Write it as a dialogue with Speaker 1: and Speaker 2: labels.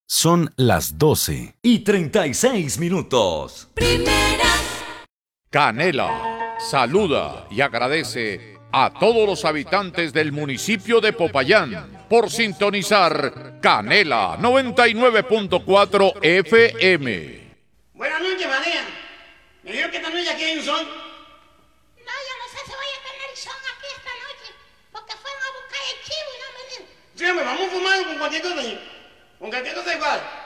Speaker 1: Son las 12:36.
Speaker 2: Primera.
Speaker 3: Canela saluda y agradece a todos los habitantes del municipio de Popayán por sintonizar Canela 99.4 FM.
Speaker 4: Buenas noches, María. Me dijo que esta noche aquí hay un sol.
Speaker 5: No, yo no sé si voy a tener son aquí esta noche, porque fueron a buscar el chivo y no me dieron.
Speaker 4: Sí, hombre, vamos fumando con cualquier cosa. Con cualquier cosa igual.